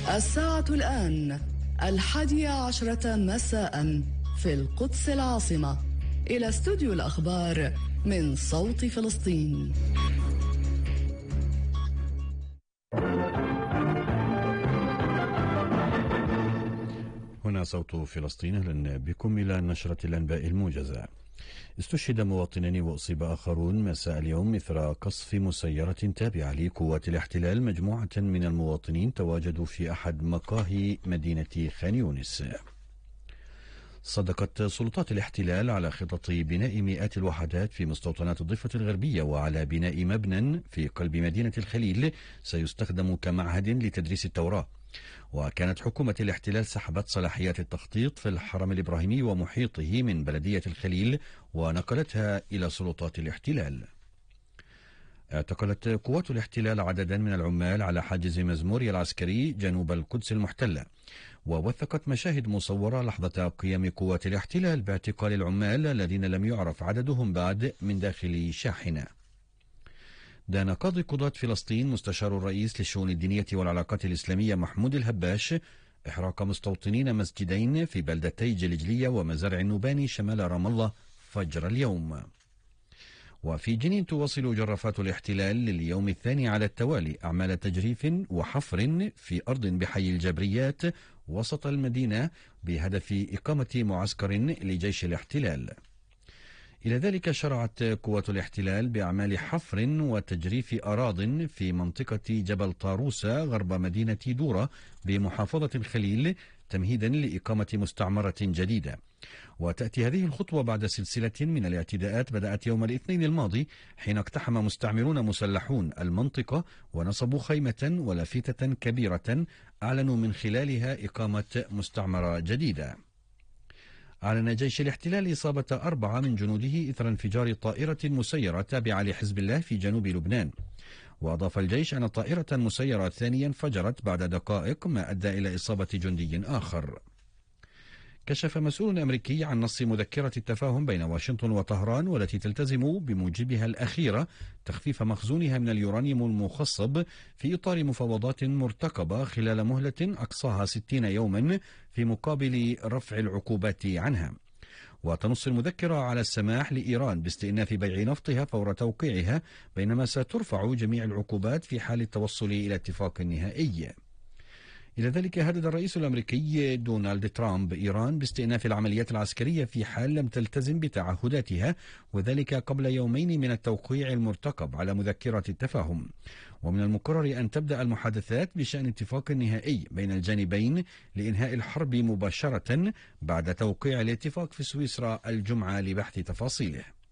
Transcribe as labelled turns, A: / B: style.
A: الساعة الآن 11:00 مساء في القدس العاصمة. إلى استوديو الأخبار من صوت فلسطين.
B: هنا صوت فلسطين، أهلا بكم إلى نشرة الأنباء الموجزة. استشهد مواطنان وأصيب آخرون مساء اليوم إثر قصف مسيرة تابعة لقوات الاحتلال. مجموعة من المواطنين تواجدوا في أحد مقاهي مدينة خان يونس. صدقت سلطات الاحتلال على خطط بناء مئات الوحدات في مستوطنات الضفة الغربية وعلى بناء مبنى في قلب مدينة الخليل سيستخدم كمعهد لتدريس التوراة. وكانت حكومة الاحتلال سحبت صلاحيات التخطيط في الحرم الإبراهيمي ومحيطه من بلدية الخليل ونقلتها إلى سلطات الاحتلال. اعتقلت قوات الاحتلال عددا من العمال على حاجز مزموريا العسكري جنوب القدس المحتلة، ووثقت مشاهد مصورة لحظة قيام قوات الاحتلال باعتقال العمال الذين لم يعرف عددهم بعد من داخل شاحنة. دان قاضي قضاة فلسطين مستشار الرئيس للشؤون الدينية والعلاقات الإسلامية محمود الهباش إحراق مستوطنين مسجدين في بلدتي جلجلية ومزارع النوباني شمال رام الله فجر اليوم. وفي جنين تواصل جرافات الاحتلال لليوم الثاني على التوالي أعمال تجريف وحفر في أرض بحي الجبريات وسط المدينة بهدف إقامة معسكر لجيش الاحتلال. إلى ذلك شرعت قوات الاحتلال بأعمال حفر وتجريف أراضٍ في منطقة جبل طاروسة غرب مدينة دورة بمحافظة الخليل تمهيدا لإقامة مستعمرة جديدة. وتأتي هذه الخطوة بعد سلسلة من الاعتداءات بدأت يوم الاثنين الماضي حين اقتحم مستعمرون مسلحون المنطقة ونصبوا خيمة ولافتة كبيرة أعلنوا من خلالها إقامة مستعمرة جديدة. أعلن جيش الاحتلال إصابة 4 من جنوده إثر انفجار طائرة مسيرة تابعة لحزب الله في جنوب لبنان. وأضاف الجيش أن طائرة مسيرة ثانية انفجرت بعد دقائق ما أدى إلى إصابة جندي آخر. كشف مسؤول أمريكي عن نص مذكرة التفاهم بين واشنطن وطهران والتي تلتزم بموجبها الأخيرة تخفيف مخزونها من اليورانيوم المخصب في إطار مفاوضات مرتقبة خلال مهلة أقصاها 60 يوما في مقابل رفع العقوبات عنها. وتنص المذكرة على السماح لإيران باستئناف بيع نفطها فور توقيعها، بينما سترفع جميع العقوبات في حال التوصل إلى اتفاق نهائي. إلى ذلك هدد الرئيس الأمريكي دونالد ترامب إيران باستئناف العمليات العسكرية في حال لم تلتزم بتعهداتها، وذلك قبل يومين من التوقيع المرتقب على مذكرة التفاهم. ومن المقرر أن تبدأ المحادثات بشأن اتفاق نهائي بين الجانبين لإنهاء الحرب مباشرة بعد توقيع الاتفاق في سويسرا الجمعة لبحث تفاصيله.